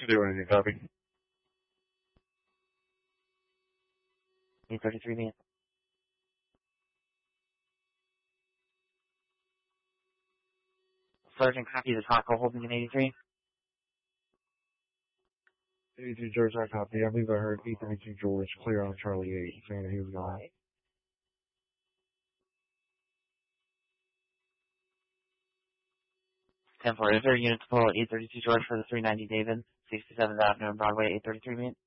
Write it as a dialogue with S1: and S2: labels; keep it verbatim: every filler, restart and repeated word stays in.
S1: you doing? You copy?
S2: eight thirty-three, man. Sergeant, copy the Taco holding in eighty-three.
S1: eighty-two George, I copy. I believe I heard eight thirty-two George clear on Charlie eight, saying that he was gone.
S2: ten four, is there a unit to pull eight thirty-two George for the three ninety David, sixty-seventh Avenue and Broadway, eight thirty-three, man?